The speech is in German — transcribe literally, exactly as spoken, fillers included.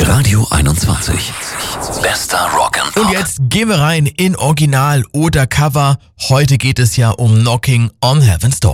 Radio einundzwanzig. Bester Rock and Pop. Und jetzt gehen wir rein in Original oder Cover. Heute geht es ja um Knocking on Heaven's Door.